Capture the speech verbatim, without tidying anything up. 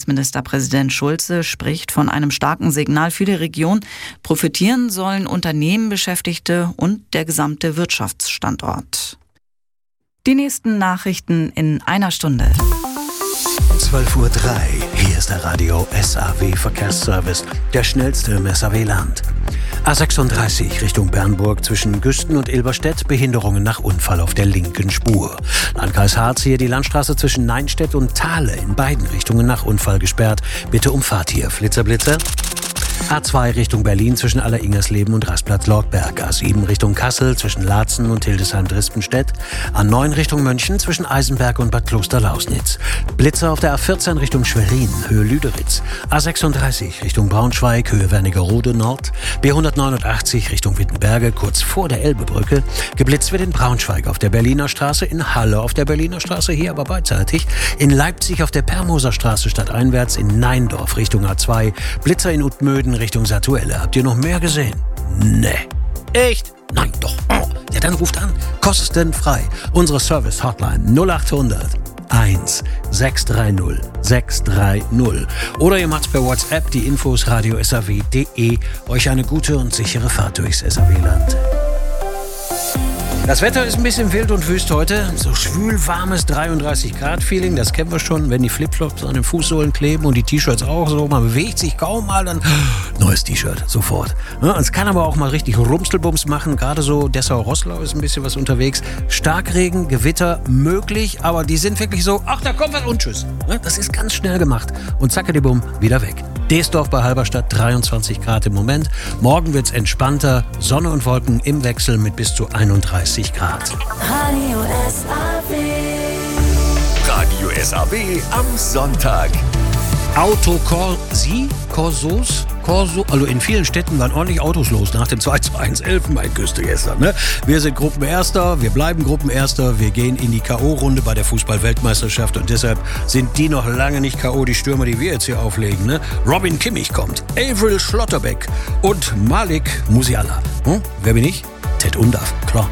Bundesministerpräsident Schulze spricht von einem starken Signal für die Region. Profitieren sollen Unternehmen, Beschäftigte und der gesamte Wirtschaftsstandort. Die nächsten Nachrichten in einer Stunde. zwölf Uhr drei. Hier ist der Radio S A W Verkehrsservice, der schnellste im S A W-Land. A sechsunddreißig Richtung Bernburg zwischen Güsten und Ilberstedt, Behinderungen nach Unfall auf der linken Spur. Landkreis Harz hier die Landstraße zwischen Neinstedt und Thale in beiden Richtungen nach Unfall gesperrt. Bitte umfahrt hier. Flitzer, Blitzer. A zwei Richtung Berlin zwischen Aller-Ingersleben und Rastplatz Lortberg. A sieben Richtung Kassel zwischen Laatzen und Hildesheim-Drispenstedt. A neun Richtung München zwischen Eisenberg und Bad Kloster-Lausnitz. Blitzer auf der A vierzehn Richtung Schwerin, Höhe Lüderitz. A sechsunddreißig Richtung Braunschweig, Höhe Wernigerode Nord. B hundertneunundachtzig Richtung Wittenberge, kurz vor der Elbebrücke. Geblitzt wird in Braunschweig auf der Berliner Straße, in Halle auf der Berliner Straße, hier aber beidseitig. In Leipzig auf der Permoser Straße stadteinwärts, in Neindorf Richtung A zwei. Blitzer in Utmöden Richtung Satuelle. Habt ihr noch mehr gesehen? Nee. Echt? Nein, doch. Oh. Ja, dann ruft an. Kostenfrei. Unsere Service-Hotline null achthundert eins sechs drei null sechs drei null. Oder ihr macht's per WhatsApp, die Infos radio s a w punkt d e. Euch eine gute und sichere Fahrt durchs S A W-Land. Das Wetter ist ein bisschen wild und wüst heute. So schwül warmes dreiunddreißig Grad Feeling, das kennen wir schon, wenn die Flipflops an den Fußsohlen kleben und die T-Shirts auch so. Man bewegt sich kaum mal, dann neues T-Shirt, sofort. Ja, es kann aber auch mal richtig Rumstelbums machen. Gerade so Dessau-Rosslau ist ein bisschen was unterwegs. Starkregen, Gewitter möglich, aber die sind wirklich so, ach, da kommt was und tschüss. Ja, das ist ganz schnell gemacht. Und zackedibumm, wieder weg. Deesdorf bei Halberstadt, dreiundzwanzig Grad im Moment. Morgen wird's entspannter, Sonne und Wolken im Wechsel mit bis zu einunddreißig Grad. Radio S A W. Radio S A W am Sonntag. Autokorsi, Korsos, Korso, also in vielen Städten waren ordentlich Autos los nach dem zwei zwei eins Elfenbeinküste gestern. Ne? Wir sind Gruppenerster, wir bleiben Gruppenerster, wir gehen in die K O-Runde bei der Fußball-Weltmeisterschaft und deshalb sind die noch lange nicht K O, die Stürmer, die wir jetzt hier auflegen. Ne? Robin Kimmich kommt, Avril Schlotterbeck und Malik Musiala. Hm? Wer bin ich? Ted Undaff, klar.